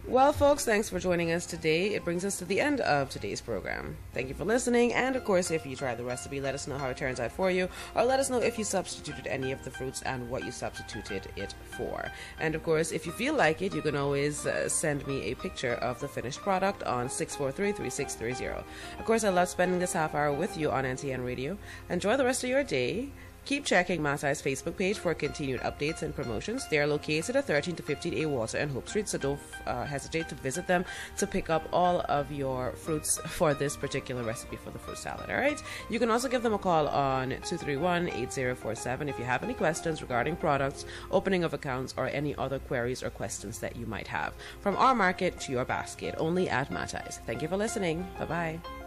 Well, folks, thanks for joining us today. It brings us to the end of today's program. Thank you for listening, and of course, if you tried the recipe, let us know how it turns out for you, or let us know if you substituted any of the fruits and what you substituted it for. And of course, if you feel like it, you can always send me a picture of the finished product on 643-3630. Of course, I love spending this half hour with you on NTN Radio. Enjoy the rest of your day. Keep checking Matai's Facebook page for continued updates and promotions. They are located at 13 to 15A Water and Hope Street, so don't hesitate to visit them to pick up all of your fruits for this particular recipe for the fruit salad, all right? You can also give them a call on 231-8047 if you have any questions regarding products, opening of accounts, or any other queries or questions that you might have. From our market to your basket, only at Matai's. Thank you for listening. Bye-bye.